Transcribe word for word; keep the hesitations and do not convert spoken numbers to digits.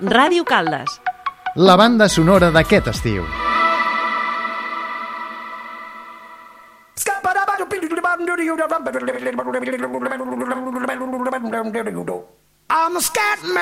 Ràdio Caldes. La banda sonora d'aquest estiu. I'm a scat man.